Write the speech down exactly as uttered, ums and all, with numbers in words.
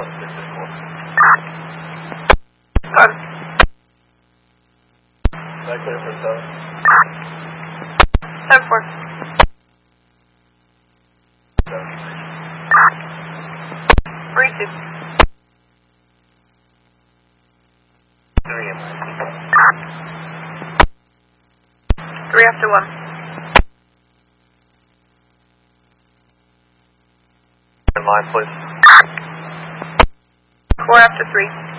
Pardon? Is that clear for seven? Seven four. Seven. Three two. Three. Three after one. In line, please. Four after three.